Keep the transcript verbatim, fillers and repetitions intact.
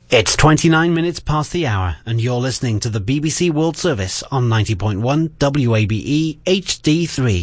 It's twenty-nine minutes past the hour, and you're listening to the B B C World Service on ninety point one W A B E H D three.